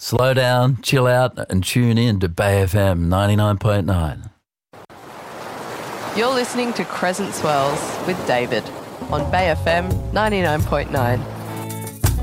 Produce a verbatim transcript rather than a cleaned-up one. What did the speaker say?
Slow down, chill out, and tune in to Bay F M ninety-nine point nine. You're listening to Crescent Swells with David on Bay F M ninety-nine point nine.